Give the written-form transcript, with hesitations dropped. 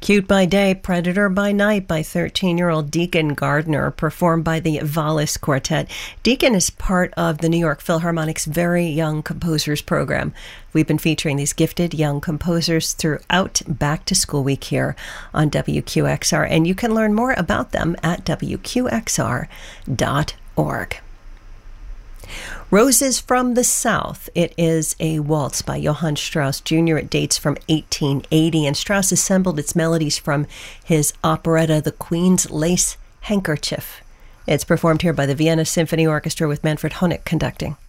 Cute by Day, Predator by Night by 13-year-old Deacon Gardner, performed by the Vallis Quartet. Deacon is part of the New York Philharmonic's Very Young Composers program. We've been featuring these gifted young composers throughout Back to School Week here on WQXR, and you can learn more about them at WQXR.org. Roses from the South. It is a waltz by Johann Strauss Jr. It dates from 1880, and Strauss assembled its melodies from his operetta, The Queen's Lace Handkerchief. It's performed here by the Vienna Symphony Orchestra with Manfred Honeck conducting.